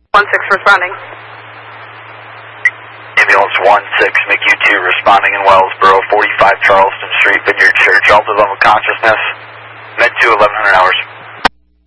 1-6 responding. Ambulance 1-6, McU 2 responding in Wellsboro, 45 Charleston Street, Vineyard Church, altered level of consciousness. Med 2, 1100 hours.